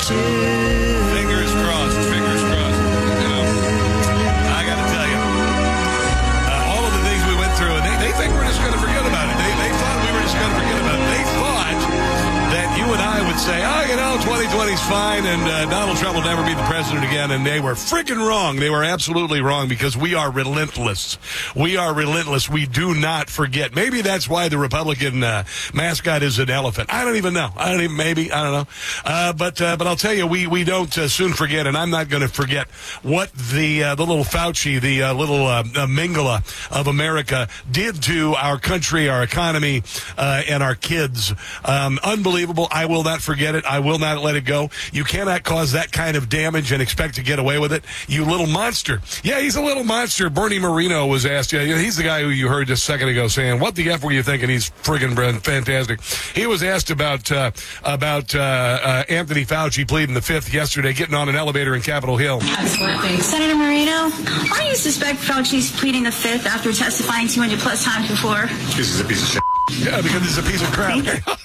Fingers crossed. Fingers crossed. You know, I got to tell you, all of the things we went through, and they think we're just going to forget about it. They thought we were just going to forget about it. They thought that you and I would say, 2020's fine, and Donald Trump will never be the president again, and they were freaking wrong. They were absolutely wrong, because we are relentless. We are relentless. We do not forget. Maybe that's why the Republican mascot is an elephant. I don't even know. I don't know. But I'll tell you, we don't soon forget, and I'm not going to forget what the little Fauci, the little Mengele of America did to our country, our economy, and our kids. Unbelievable. I will not forget it. I will not let it go. You cannot cause that kind of damage and expect to get away with it. You little monster. Yeah, he's a little monster. Bernie Moreno was asked. He's the guy who you heard just a second ago saying, "What the F were you thinking? He's friggin' fantastic." He was asked about Anthony Fauci pleading the fifth yesterday, getting on an elevator in Capitol Hill. Senator Moreno, why do you suspect Fauci's pleading the fifth after testifying 200 plus times before? Because he's a piece of shit. Yeah, because he's a piece of crap.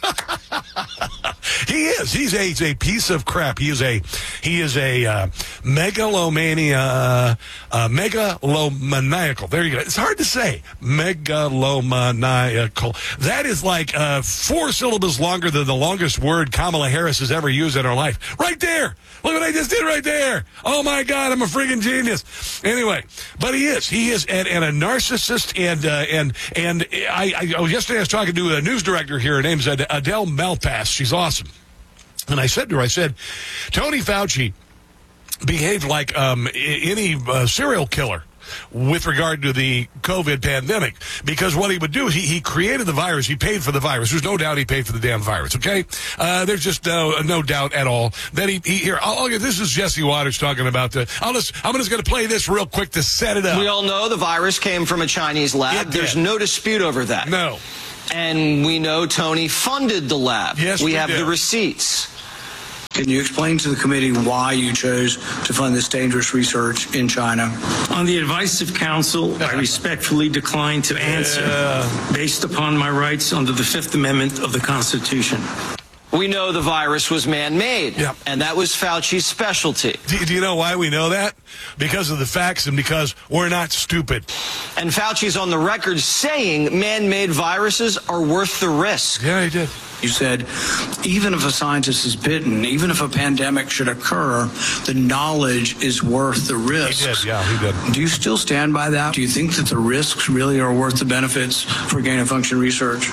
He is. He's a piece of crap. He is a megalomaniacal. There you go. It's hard to say. Megalomaniacal. That is like 4 syllables longer than the longest word Kamala Harris has ever used in her life. Right there. Look what I just did right there. Oh my God, I'm a friggin' genius. Anyway, but he is and a narcissist, and yesterday I was talking to a news director here. Her name's Adele Malpass. She's awesome. And I said to her, Tony Fauci behaved like any serial killer with regard to the COVID pandemic, because what he would do, he created the virus, he paid for the virus. There's no doubt he paid for the damn virus, okay? There's just no doubt at all that this is Jesse Waters talking about I'm just going to play this real quick to set it up. We all know the virus came from a Chinese lab. There's no dispute over that. No. And we know Tony funded the lab. Yes, we have the receipts. Can you explain to the committee why you chose to fund this dangerous research in China? On the advice of counsel, I respectfully decline to answer based upon my rights under the Fifth Amendment of the Constitution. We know the virus was man-made, and that was Fauci's specialty. Do you know why we know that? Because of the facts and because we're not stupid. And Fauci's on the record saying man-made viruses are worth the risk. Yeah, he did. You said, even if a scientist is bitten, even if a pandemic should occur, the knowledge is worth the risks. He did, yeah, he did. Do you still stand by that? Do you think that the risks really are worth the benefits for gain-of-function research?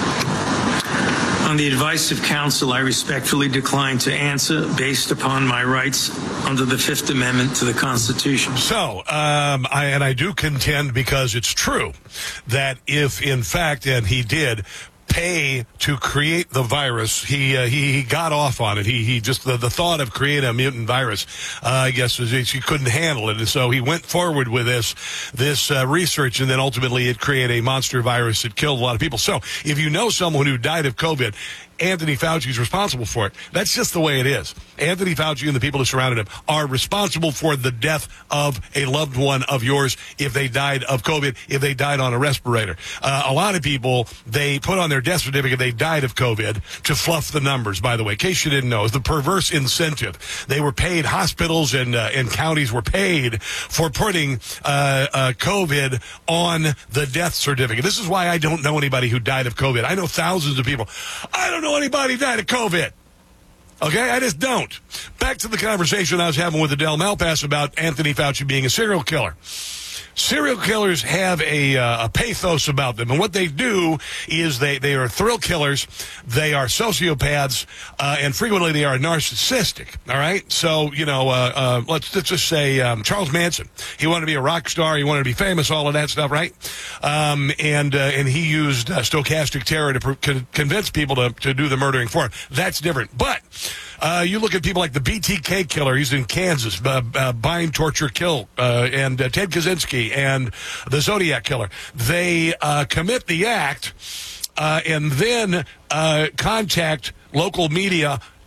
On the advice of counsel, I respectfully decline to answer based upon my rights under the Fifth Amendment to the Constitution. So, I do contend, because it's true, that if, in fact, and he did pay to create the virus, he got off on it. He just the thought of creating a mutant virus, I guess, he couldn't handle it, and so he went forward with this research, and then ultimately it created a monster virus that killed a lot of people. So, if you know someone who died of COVID, Anthony Fauci is responsible for it. That's just the way it is. Anthony Fauci and the people who surrounded him are responsible for the death of a loved one of yours if they died of COVID, if they died on a respirator. A lot of people, they put on their death certificate they died of COVID to fluff the numbers, by the way. In case you didn't know, it's the perverse incentive. They were paid, hospitals and counties were paid for putting COVID on the death certificate. This is why I don't know anybody who died of COVID. I know thousands of people. I don't know anybody who died of COVID. Okay, I just don't. Back to the conversation I was having with Adele Malpass about Anthony Fauci being a serial killer. Serial killers have a pathos about them, and what they do is they are thrill killers, they are sociopaths, and frequently they are narcissistic. All right, so let's just say Charles Manson. He wanted to be a rock star, he wanted to be famous, all of that stuff, right? And he used stochastic terror to convince people to do the murdering for him. That's different, but. You look at people like the BTK killer, he's in Kansas, bind, torture, kill, and Ted Kaczynski and the Zodiac killer. They commit the act and then contact local media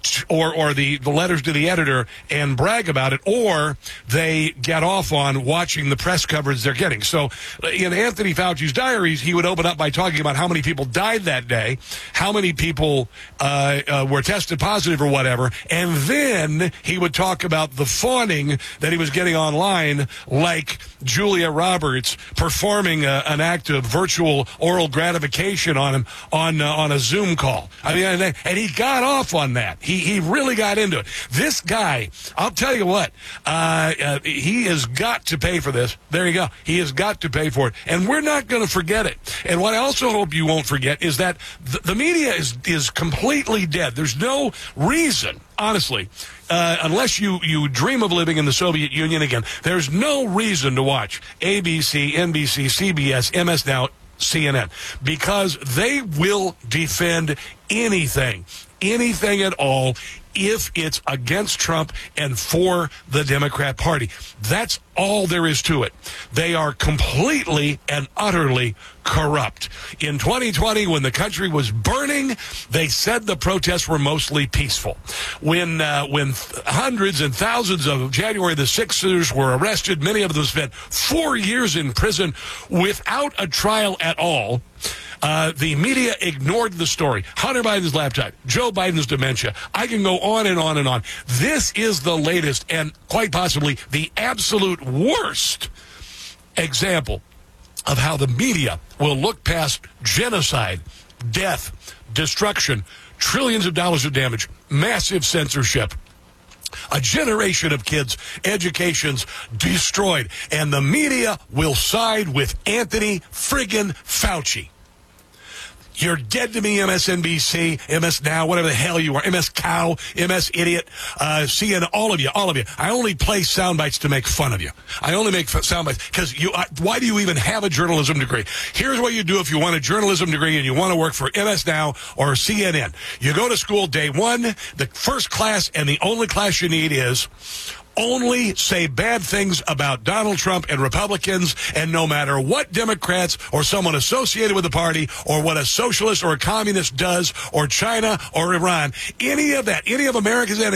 or the letters to the editor and brag about it, or they get off on watching the press coverage they're getting. So in Anthony Fauci's diaries, he would open up by talking about how many people died that day, how many people were tested positive or whatever, and then he would talk about the fawning that he was getting online, like Julia Roberts performing an act of virtual oral gratification on him on a Zoom call. I mean, and he got off on that. He really got into it. This guy, I'll tell you what, he has got to pay for this. There you go. He has got to pay for it. And we're not going to forget it. And what I also hope you won't forget is that the media is completely dead. There's no reason, honestly, unless you dream of living in the Soviet Union again, there's no reason to watch ABC, NBC, CBS, MS Now, CNN, because they will defend anything at all if it's against Trump and for the Democrat Party. That's all there is to it. They are completely and utterly corrupt. In 2020, when the country was burning, they said the protests were mostly peaceful. When hundreds and thousands of January the 6ers were arrested, many of them spent 4 years in prison without a trial at all. The media ignored the story. Hunter Biden's laptop, Joe Biden's dementia. I can go on and on and on. This is the latest and quite possibly the absolute worst example of how the media will look past genocide, death, destruction, trillions of dollars of damage, massive censorship, a generation of kids' educations destroyed, and the media will side with Anthony friggin' Fauci. You're dead to me, MSNBC, MS Now, whatever the hell you are, MS Cow, MS Idiot, CNN, all of you. I only play sound bites to make fun of you. I only make sound bites because why do you even have a journalism degree? Here's what you do if you want a journalism degree and you want to work for MS Now or CNN. You go to school day one, the first class and the only class you need is only say bad things about Donald Trump and Republicans, and no matter what Democrats or someone associated with the party or what a socialist or a communist does or China or Iran, any of America's enemies